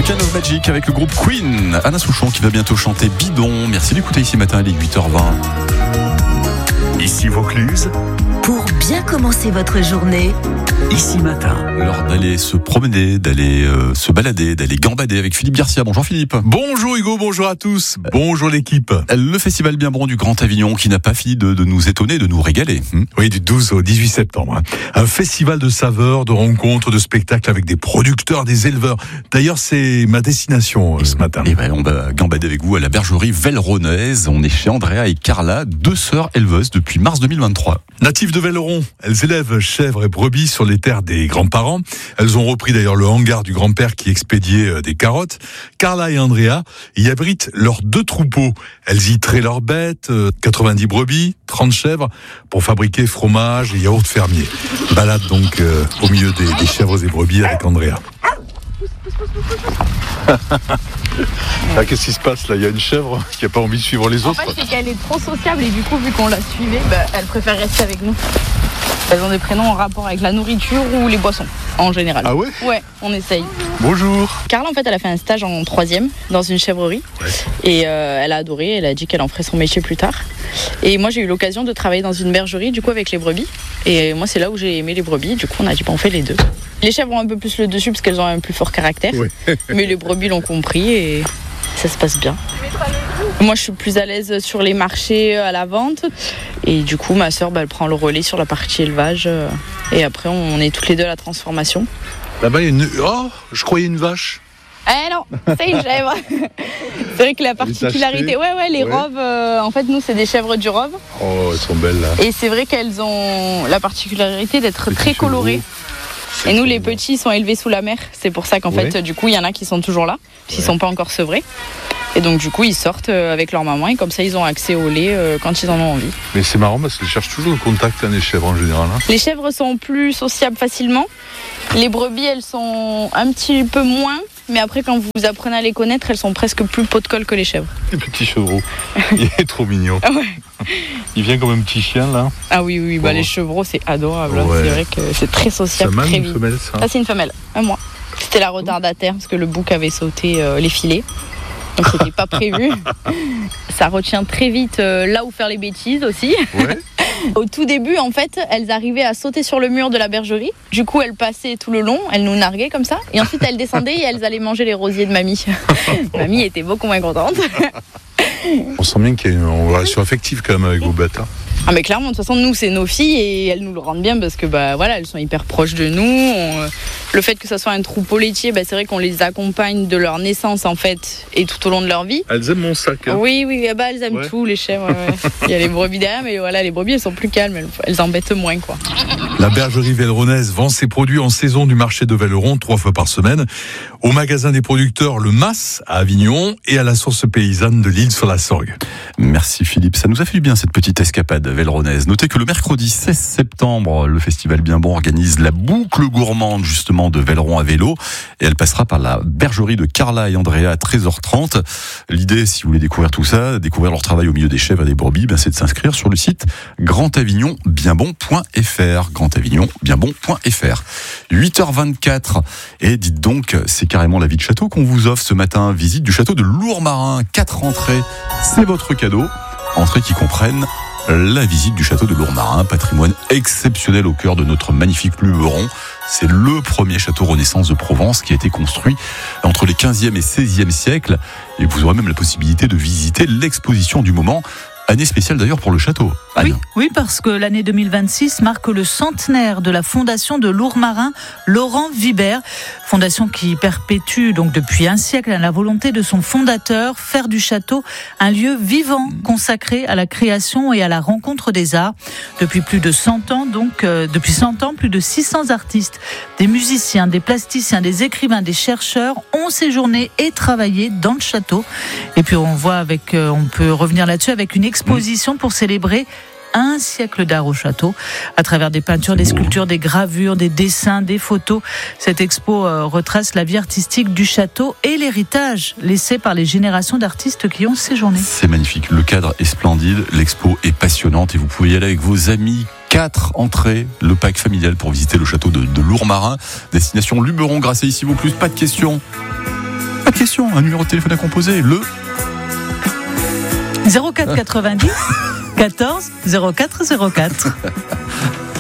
Weekend of Magic avec le groupe Queen. Anna Souchon qui va bientôt chanter Bidon. Merci d'écouter ici matin, il est 8h20. Ici Vaucluse. Pour bien commencer votre journée. Ici matin. L'heure d'aller se promener, d'aller se balader, d'aller gambader avec Philippe Garcia. Bonjour Philippe. Bonjour Hugo, bonjour à tous. Bonjour l'équipe. Le festival Bien Bon du Grand Avignon qui n'a pas fini de nous étonner, de nous régaler. Oui, du 12 au 18 septembre. Un festival de saveurs, de rencontres, de spectacles avec des producteurs, des éleveurs. D'ailleurs, c'est ma destination ce matin. Et ben, on va gambader avec vous à la bergerie Velleronaise. On est chez Andrea et Carla, deux sœurs éleveuses depuis mars 2023. Natives de Velleron, elles élèvent chèvres et brebis sur les terres des grands-parents. Elles ont repris d'ailleurs le hangar du grand-père qui expédiait des carottes. Carla et Andrea y abritent leurs 2 troupeaux. Elles y traient leurs bêtes, 90 brebis, 30 chèvres, pour fabriquer fromage et yaourt fermier. Balade donc au milieu des chèvres et brebis avec Andrea. Ah, qu'est-ce qui se passe là? Il y a une chèvre qui n'a pas envie de suivre les autres. En fait, c'est qu'elle est trop sociable et du coup, vu qu'on la suivait, elle préfère rester avec nous. Elles ont des prénoms en rapport avec la nourriture ou les boissons, en général. Ah ouais? Ouais, on essaye. Bonjour. Carla, en fait, elle a fait un stage en 3e dans une chèvrerie. Ouais. Et elle a adoré, elle a dit qu'elle en ferait son métier plus tard. Et moi, j'ai eu l'occasion de travailler dans une bergerie, du coup, avec les brebis. Et moi, c'est là où j'ai aimé les brebis. Du coup, on a dit, on fait les 2. Les chèvres ont un peu plus le dessus parce qu'elles ont un plus fort caractère. Ouais. Mais les brebis l'ont compris et ça se passe bien. Moi, je suis plus à l'aise sur les marchés, à la vente. Et du coup, ma sœur, elle prend le relais sur la partie élevage. Et après, on est toutes les deux à la transformation. Là-bas, il y a une... Oh, je croyais une vache. Eh non, c'est une chèvre. C'est vrai que la particularité... Ouais, les roves, en fait, nous, c'est des chèvres du rove. Oh, elles sont belles, là. Et c'est vrai qu'elles ont la particularité d'être très colorées. Et nous, les petits, ils sont élevés sous la mer. C'est pour ça qu'en fait, du coup, il y en a qui sont toujours là, qui ne sont pas encore sevrés. Et donc, du coup, ils sortent avec leur maman et comme ça, ils ont accès au lait quand ils en ont envie. Mais c'est marrant parce qu'ils cherchent toujours le contact, les chèvres en général. Hein. Les chèvres sont plus sociables facilement. Les brebis, elles sont un petit peu moins. Mais après, quand vous apprenez à les connaître, elles sont presque plus pot de colle que les chèvres. Les petits chevreaux. Il est trop mignon. Ouais. Il vient comme un petit chien, là. Ah oui, les chevreaux, c'est adorable. Ouais. C'est vrai que c'est très sociable. C'est un très mâle, vite. Une femelle, ça? Ça, c'est une femelle, un mois. C'était la retardataire parce que le bouc avait sauté les filets. Donc, c'était pas prévu. Ça retient très vite là où faire les bêtises aussi. Ouais. Au tout début, en fait, elles arrivaient à sauter sur le mur de la bergerie. Du coup, elles passaient tout le long, elles nous narguaient comme ça. Et ensuite, elles descendaient et elles allaient manger les rosiers de mamie. Mamie était beaucoup moins contente. On sent bien qu'il y a une relation affective quand même avec vos bêtes. Hein. Ah mais clairement, de toute façon, nous, c'est nos filles et elles nous le rendent bien parce que elles sont hyper proches de nous. Le fait que ça soit un troupeau laitier, c'est vrai qu'on les accompagne de leur naissance en fait et tout au long de leur vie. Elles aiment mon sac. Hein. Oui, elles aiment tout, les chèvres. Ouais. Il y a les brebis derrière, mais les brebis, elles sont plus calmes, elles embêtent moins, quoi. La bergerie Velleronaise vend ses produits en saison du marché de Velleron 3 fois par semaine au magasin des producteurs Le Mas à Avignon et à la source paysanne de l'Île-sur-la-Sorgue. Merci Philippe, ça nous a fait du bien cette petite escapade velleronaise. Notez que le mercredi 16 septembre, le festival Bien Bon organise la boucle gourmande justement de Velleron à vélo et elle passera par la bergerie de Carla et Andrea à 13h30. L'idée, si vous voulez découvrir tout ça, découvrir leur travail au milieu des chèvres et des brebis, c'est de s'inscrire sur le site grandavignonbienbon.fr. grandavignonbienbon.fr. 8h24 et dites donc, c'est carrément la vie de château qu'on vous offre ce matin. Visite du château de Lourmarin, 4 entrées, c'est votre cadeau. Entrées qui comprennent la visite du château de Lourmarin, patrimoine exceptionnel au cœur de notre magnifique Luberon. C'est le premier château Renaissance de Provence qui a été construit entre les 15e et 16e siècles. Et vous aurez même la possibilité de visiter l'exposition du moment. Année spéciale d'ailleurs pour le château. Oui, parce que l'année 2026 marque le centenaire de la fondation de Lourmarin, Laurent Vibert. Fondation qui perpétue donc depuis un siècle la volonté de son fondateur, faire du château un lieu vivant consacré à la création et à la rencontre des arts. Depuis plus de 100 ans, plus de 600 artistes, des musiciens, des plasticiens, des écrivains, des chercheurs ont séjourné et travaillé dans le château. Et puis on peut revenir là-dessus avec une exposition pour célébrer un siècle d'art au château, à travers des peintures, des sculptures, des gravures, des dessins, des photos. Cette expo retrace la vie artistique du château et l'héritage laissé par les générations d'artistes qui ont séjourné. C'est magnifique, le cadre est splendide, l'expo est passionnante et vous pouvez y aller avec vos amis. 4 entrées, le pack familial pour visiter le château de Lourmarin. Destination Luberon, grâce à Ici Vaut Plus, pas de questions. Pas de question, un numéro de téléphone à composer, le 04 90 14 04 04.